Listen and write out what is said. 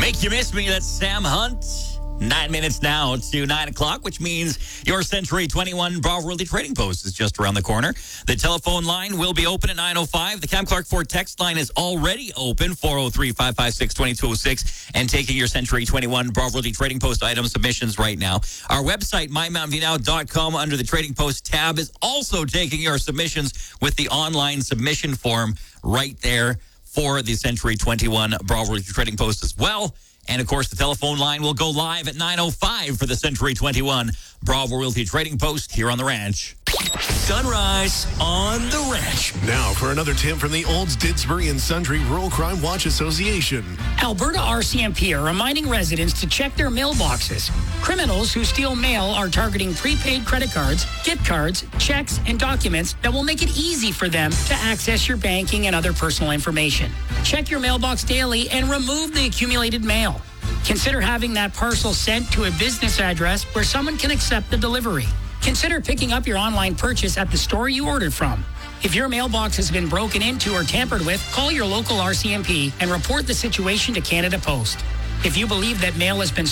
Make You Miss Me, that's Sam Hunt. 9 minutes now to 9 o'clock, which means your Century 21 Bravo Realty Trading Post is just around the corner. The telephone line will be open at 9:05. The Cam Clark Ford text line is already open, 403-556-2206, and taking your Century 21 Bravo Realty Trading Post item submissions right now. Our website, mymountainviewnow.com, under the Trading Post tab, is also taking your submissions with the online submission form right there for the Century 21 Bravo Realty Trading Post as well. And, of course, the telephone line will go live at 9:05 for the Century 21 Bravo Realty Trading Post here on the ranch. Sunrise on the ranch. Now for another tip from the Olds, Didsbury and Sundry Rural Crime Watch Association. Alberta RCMP are reminding residents to check their mailboxes. Criminals who steal mail are targeting prepaid credit cards, gift cards, checks, and documents that will make it easy for them to access your banking and other personal information. Check your mailbox daily and remove the accumulated mail. Consider having that parcel sent to a business address where someone can accept the delivery. Consider picking up your online purchase at the store you ordered from. If your mailbox has been broken into or tampered with, call your local RCMP and report the situation to Canada Post. If you believe that mail has been